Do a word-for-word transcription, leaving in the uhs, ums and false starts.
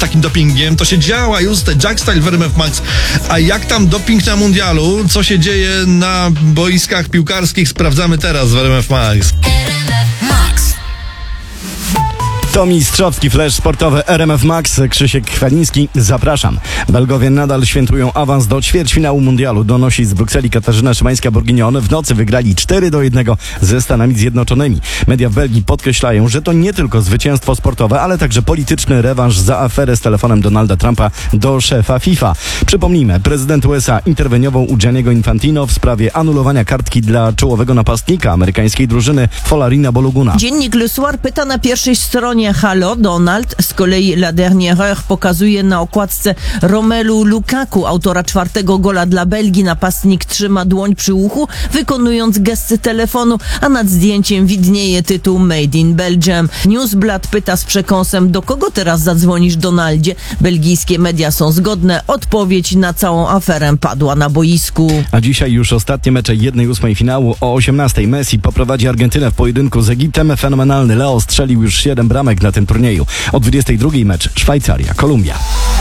takim dopingiem, to się działa już te Jack Style w R M F Max. A jak tam doping na mundialu, co się dzieje na boiskach piłkarskich, sprawdzamy teraz w R M F Max. To mistrzowski flash sportowy R M F Max. Krzysiek Chwaliński, zapraszam. Belgowie nadal świętują awans do ćwierćfinału mundialu. Donosi z Brukseli Katarzyna Szymańska-Bourguignon. W nocy wygrali cztery do jednego ze Stanami Zjednoczonymi. Media w Belgii podkreślają, że to nie tylko zwycięstwo sportowe, ale także polityczny rewanż za aferę z telefonem Donalda Trumpa do szefa FIFA. Przypomnijmy, prezydent U S A interweniował u Gianniego Infantino w sprawie anulowania kartki dla czołowego napastnika amerykańskiej drużyny Folarina Bologuna. Dziennik Le Soir pyta na pierwszej stronie: halo, Donald? Z kolei La Dernière Heure pokazuje na okładce Romelu Lukaku, autora czwartego gola dla Belgii. Napastnik trzyma dłoń przy uchu, wykonując gesty telefonu, a nad zdjęciem widnieje tytuł Made in Belgium. Newsblad pyta z przekąsem: do kogo teraz zadzwonisz, Donaldzie? Belgijskie media są zgodne. Odpowiedź na całą aferę padła na boisku. A dzisiaj już ostatnie mecze jednej ósmej finału. O osiemnastej Messi poprowadzi Argentynę w pojedynku z Egiptem. Fenomenalny Leo strzelił już siedem bramek na tym turnieju. O dwudziestej drugiej mecz Szwajcaria, Kolumbia.